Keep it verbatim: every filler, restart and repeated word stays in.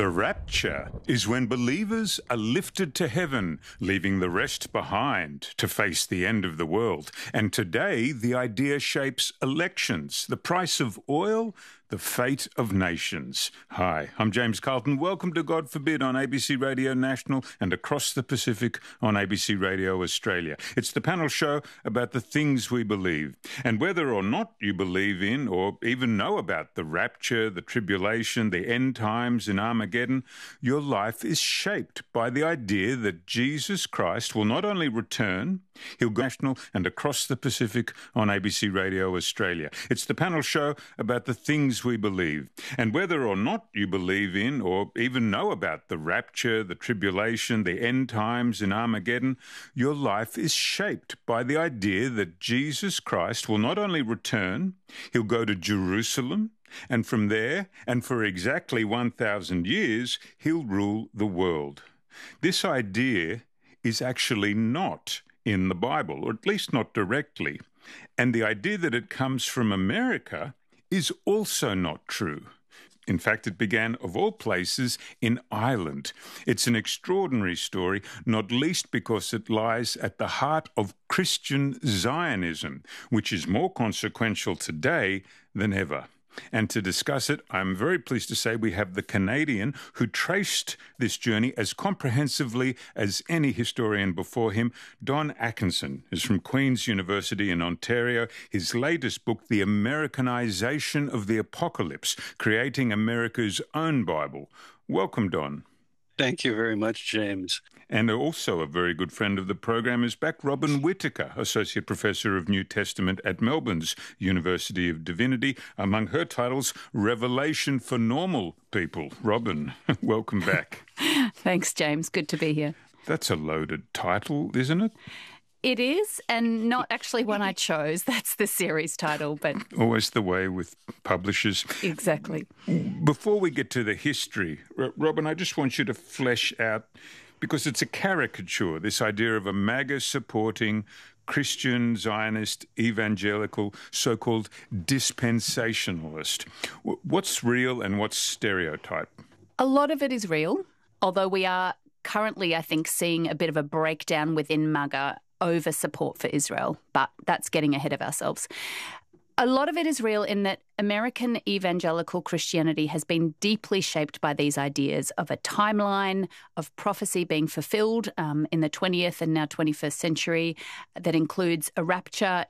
The rapture is when believers are lifted to heaven, leaving the rest behind to face the end of the world. And today, the idea shapes elections, the price of oil, the fate of nations. Hi, I'm James Carlton. Welcome to God Forbid on A B C Radio National and across the Pacific on A B C Radio Australia. It's the panel show about the things we believe. And whether or not you believe in or even know about the rapture, the tribulation, the end times and Armageddon, your life is shaped by the idea that Jesus Christ will not only return, he'll go national and across the Pacific on A B C Radio Australia. It's the panel show about the things we believe. And whether or not you believe in or even know about the rapture, the tribulation, the end times and Armageddon, your life is shaped by the idea that Jesus Christ will not only return, he'll go to Jerusalem, and from there, and for exactly one thousand years, he'll rule the world. This idea is actually not in the Bible, or at least not directly. And the idea that it comes from America is also not true. In fact, it began, of all places, in Ireland. It's an extraordinary story, not least because it lies at the heart of Christian Zionism, which is more consequential today than ever. And to discuss it, I'm very pleased to say we have the Canadian who traced this journey as comprehensively as any historian before him. Don Atkinson is from Queen's University in Ontario. His latest book, The Americanization of the Apocalypse, Creating America's Own Bible. Welcome, Don. Thank you very much, James. And also a very good friend of the program is back, Robin Whittaker, Associate Professor of New Testament at Melbourne's University of Divinity. Among her titles, Revelation for Normal People. Robin, welcome back. Thanks, James. Good to be here. That's a loaded title, isn't it? It is, and not actually one I chose. That's the series title, but... Always the way with publishers. Exactly. Before we get to the history, Robin, I just want you to flesh out, because it's a caricature, this idea of a MAGA-supporting Christian, Zionist, evangelical, so-called dispensationalist. What's real and what's stereotype? A lot of it is real, although we are currently, I think, seeing a bit of a breakdown within MAGA over support for Israel, but that's getting ahead of ourselves. A lot of it is real in that American evangelical Christianity has been deeply shaped by these ideas of a timeline of prophecy being fulfilled um, in the twentieth and now twenty-first century that includes a rapture